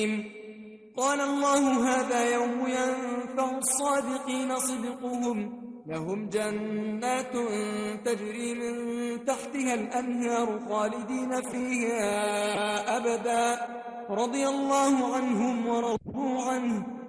قال الله هذا يوم ينفع الصادقين صدقهم لهم جنات تجري من تحتها الأنهار خالدين فيها أبدا رضي الله عنهم ورضوا عنه